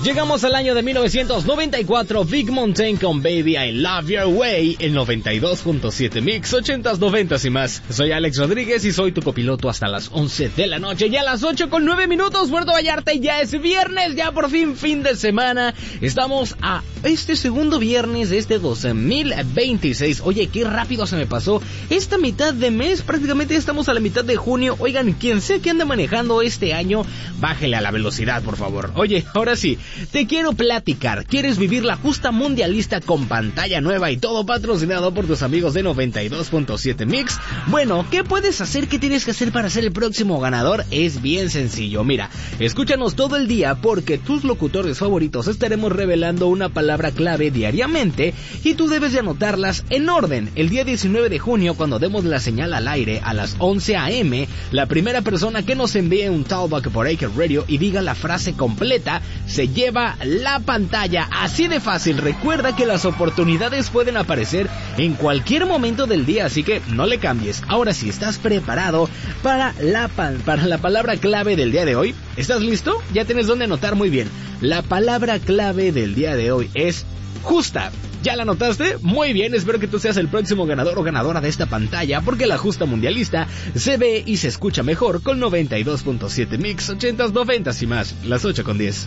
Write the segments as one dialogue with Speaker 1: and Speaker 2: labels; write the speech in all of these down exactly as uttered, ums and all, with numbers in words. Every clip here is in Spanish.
Speaker 1: Llegamos al año de mil novecientos noventa y cuatro, Big Mountain con Baby I Love Your Way, el noventa y dos punto siete Mix, ochentas, noventas y más. Soy Alex Rodríguez y soy tu copiloto hasta las once de la noche. Ya a las ocho con nueve minutos, Puerto Vallarta, y ya es viernes, ya por fin fin de semana. Estamos a este segundo viernes de este dos mil veintiséis. Oye, qué rápido se me pasó esta mitad de mes, prácticamente estamos a la mitad de junio. Oigan, quien sea que ande manejando este año, bájele a la velocidad, por favor. Oye, ahora sí, te quiero platicar. ¿Quieres vivir la justa mundialista con pantalla nueva y todo patrocinado por tus amigos de noventa y dos punto siete Mix? Bueno, ¿qué puedes hacer? ¿Qué tienes que hacer para ser el próximo ganador? Es bien sencillo. Mira, escúchanos todo el día porque tus locutores favoritos estaremos revelando una palabra clave diariamente y tú debes de anotarlas en orden. El día diecinueve de junio, cuando demos la señal al aire a las once a eme, la primera persona que nos envíe un talkback por Acre Radio y diga la frase completa se lleva la pantalla. Así de fácil. Recuerda que las oportunidades pueden aparecer en cualquier momento del día, así que no le cambies. Ahora sí, ¿estás preparado para la, pa- para la palabra clave del día de hoy? ¿Estás listo? Ya tienes dónde anotar. Muy bien. La palabra clave del día de hoy es justa. ¿Ya la anotaste? Muy bien, espero que tú seas el próximo ganador o ganadora de esta pantalla, porque la justa mundialista se ve y se escucha mejor con noventa y dos punto siete Mix, ochentas, noventas y más, las ocho con diez.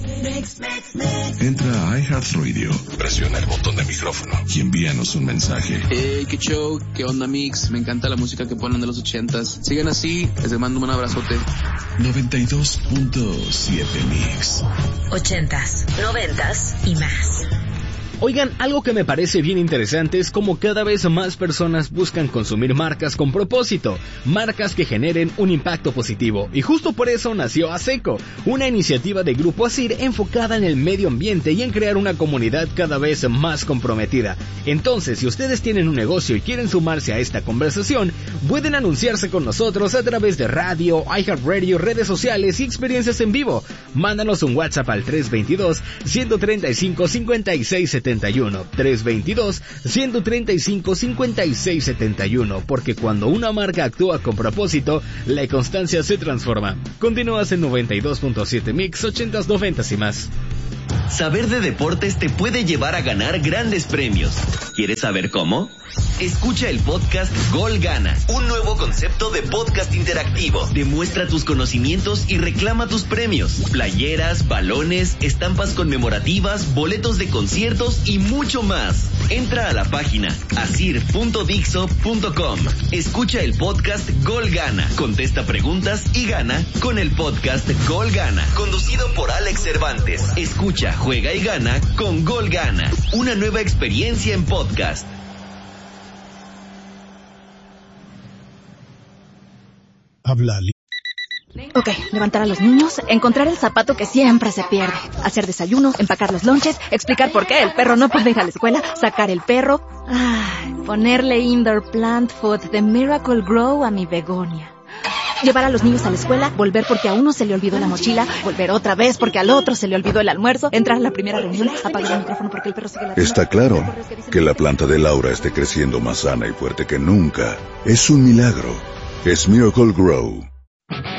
Speaker 2: Entra a iHeartRadio, presiona el botón de micrófono y envíanos un mensaje.
Speaker 3: Hey, qué show, qué onda Mix, me encanta la música que ponen de los ochentas. Sigan así, les mando un abrazote.
Speaker 2: noventa y dos punto siete Mix.
Speaker 4: Ochentas, noventas y más.
Speaker 1: Oigan, algo que me parece bien interesante es como cada vez más personas buscan consumir marcas con propósito, marcas que generen un impacto positivo, y justo por eso nació ASECO, una iniciativa de Grupo ASIR enfocada en el medio ambiente y en crear una comunidad cada vez más comprometida. Entonces, si ustedes tienen un negocio y quieren sumarse a esta conversación, pueden anunciarse con nosotros a través de radio, iHeartRadio, redes sociales y experiencias en vivo. Mándanos un WhatsApp al tres veintidós, ciento treinta y cinco, cincuenta y seis setenta y uno, tres veintidós, ciento treinta y cinco, cincuenta y seis setenta y uno, porque cuando una marca actúa con propósito, la constancia se transforma. Continúas en noventa y dos punto siete Mix, ochentas, noventas y más.
Speaker 5: Saber de deportes te puede llevar a ganar grandes premios. ¿Quieres saber cómo? Escucha el podcast Gol Gana, un nuevo concepto de podcast interactivo. Demuestra tus conocimientos y reclama tus premios. Playeras, balones, estampas conmemorativas, boletos de conciertos y mucho más. Entra a la página asir punto dixo punto com. Escucha el podcast Gol Gana, contesta preguntas y gana con el podcast Gol Gana, conducido por Alex Cervantes. Escucha, juega y gana con Gol Gana, una nueva experiencia en podcast.
Speaker 6: Habla.
Speaker 7: Ok, levantar a los niños, encontrar el zapato que siempre se pierde, hacer desayuno, empacar los lonches, explicar por qué el perro no puede ir a la escuela, sacar el perro, ay, ponerle indoor plant food de Miracle Grow a mi begonia. Llevar a los niños a la escuela, volver porque a uno se le olvidó la mochila, volver otra vez porque al otro se le olvidó el almuerzo, entrar a la primera reunión, apagar el micrófono porque el perro sigue la...
Speaker 2: Está claro que la planta de Laura esté creciendo más sana y fuerte que nunca. Es un milagro. Es Miracle Grow.